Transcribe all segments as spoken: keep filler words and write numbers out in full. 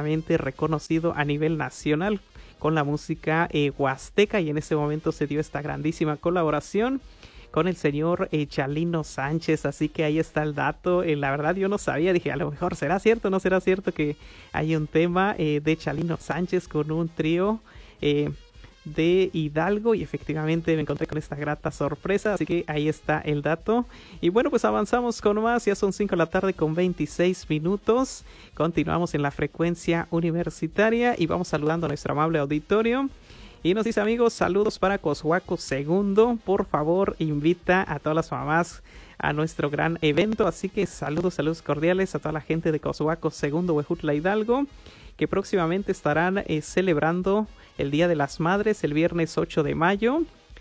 justamente reconocido a nivel nacional con la música eh, huasteca, y en ese momento se dio esta grandísima colaboración con el señor eh, Chalino Sánchez. Así que ahí está el dato. Eh, la verdad yo no sabía, dije a lo mejor será cierto, no será cierto que hay un tema eh, de Chalino Sánchez con un trío eh, de Hidalgo, y efectivamente me encontré con esta grata sorpresa, así que ahí está el dato. Y bueno, pues avanzamos con más, ya son cinco de la tarde con veintiséis minutos, continuamos en la frecuencia universitaria y vamos saludando a nuestro amable auditorio. Y nos dice, amigos, saludos para Coatzacoalcos segundo, por favor invita a todas las mamás a nuestro gran evento, así que saludos, saludos cordiales a toda la gente de Coatzacoalcos segundo, Huejutla, Hidalgo, que próximamente estarán eh, celebrando el Día de las Madres el viernes ocho de mayo,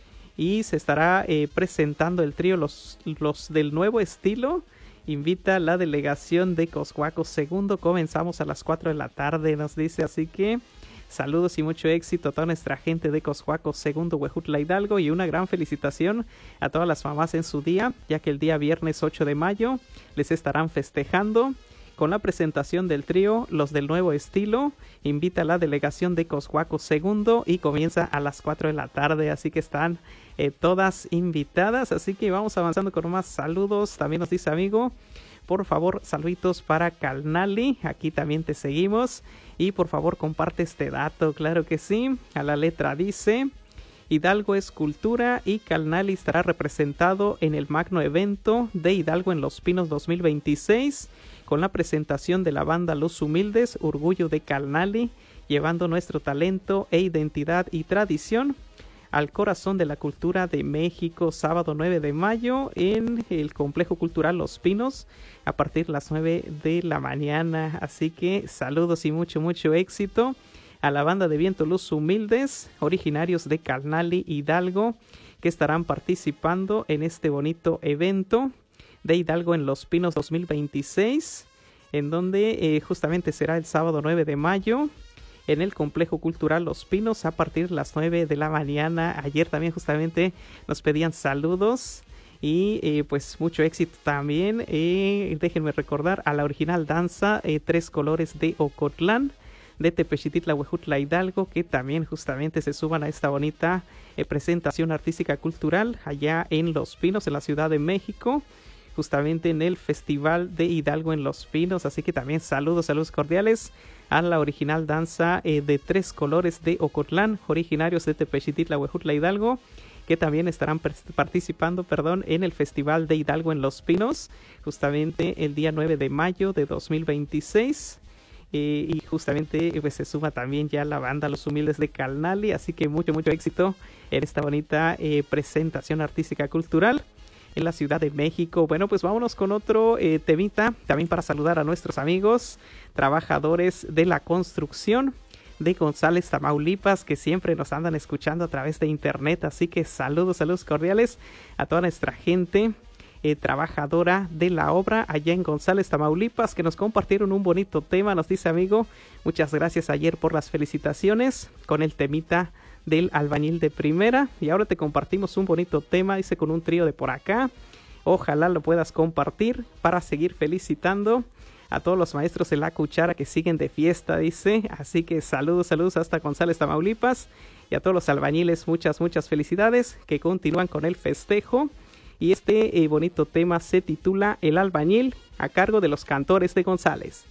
y se estará eh, presentando el trío los, los del Nuevo Estilo. Invita la delegación de Coatzacoalcos segundo, comenzamos a las cuatro de la tarde, nos dice, así que saludos y mucho éxito a toda nuestra gente de Coatzacoalcos segundo, Huejutla, Hidalgo, y una gran felicitación a todas las mamás en su día, ya que el día viernes ocho de mayo les estarán festejando con la presentación del trío Los del Nuevo Estilo. Invita a la delegación de Coatzacoalcos segundo y comienza a las cuatro de la tarde, así que están eh, todas invitadas. Así que vamos avanzando con más saludos. También nos dice, amigo, por favor, saluditos para Calnali, aquí también te seguimos, y por favor comparte este dato. Claro que sí, a la letra dice: Hidalgo es cultura y Calnali estará representado en el magno evento de Hidalgo en Los Pinos dos mil veintiséis, con la presentación de la banda Los Humildes, orgullo de Calnali, llevando nuestro talento e identidad y tradición al corazón de la cultura de México, sábado nueve de mayo en el Complejo Cultural Los Pinos a partir de las nueve de la mañana. Así que saludos y mucho, mucho éxito a la banda de viento Los Humildes, originarios de Calnali, Hidalgo, que estarán participando en este bonito evento de Hidalgo en Los Pinos dos mil veintiséis, en donde eh, justamente será el sábado nueve de mayo en el Complejo Cultural Los Pinos a partir de las nueve de la mañana. Ayer también justamente nos pedían saludos y eh, pues mucho éxito también. Eh, déjenme recordar a la original danza eh, Tres Colores de Ocotlán, de Tepechititla, Huejutla, Hidalgo, que también justamente se suban a esta bonita eh, presentación artística cultural allá en Los Pinos, en la Ciudad de México, justamente en el Festival de Hidalgo en Los Pinos. Así que también saludos, saludos cordiales a la original danza eh, de Tres Colores de Ocotlán, originarios de Tepechititla, Huejutla, Hidalgo, que también estarán participando perdón, en el Festival de Hidalgo en Los Pinos, justamente el día nueve de mayo de dos mil veintiséis. Eh, y justamente pues, se suma también ya la banda Los Humildes de Calnali, así que mucho, mucho éxito en esta bonita eh, presentación artística cultural en la Ciudad de México. Bueno, pues vámonos con otro eh, temita, también para saludar a nuestros amigos trabajadores de la construcción de González, Tamaulipas, que siempre nos andan escuchando a través de internet. Así que saludos, saludos cordiales a toda nuestra gente eh, trabajadora de la obra allá en González, Tamaulipas, que nos compartieron un bonito tema. Nos dice, amigo, muchas gracias ayer por las felicitaciones con el temita del albañil de primera, y ahora te compartimos un bonito tema, dice, con un trío de por acá. Ojalá lo puedas compartir para seguir felicitando a todos los maestros de la cuchara que siguen de fiesta, dice. Así que saludos, saludos hasta González, Tamaulipas, y a todos los albañiles muchas, muchas felicidades, que continúan con el festejo. Y este eh, bonito tema se titula El Albañil, a cargo de los Cantores de González.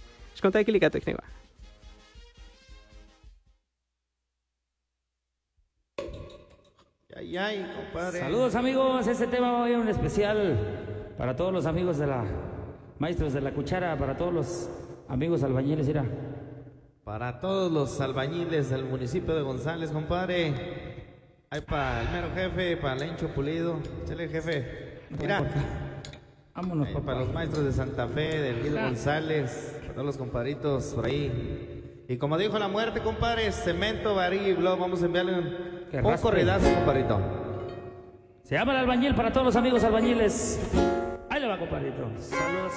Ay, ay, compadre. Saludos, amigos, este tema va a ir un especial para todos los amigos de la maestros de la cuchara, para todos los amigos albañiles, mira. Para todos los albañiles del municipio de González, compadre. Ay, para el mero jefe, para el Lencho Pulido. Chale, jefe. Mira. Vámonos, Ay, papá. para los maestros de Santa Fe, del Gil González, para todos los compadritos por ahí. Y como dijo la muerte, compadre, cemento, varilla y blog, vamos a enviarle un, un corridazo, compadrito. Se llama El Albañil para todos los amigos albañiles. Ahí le va, compadrito. Saludos.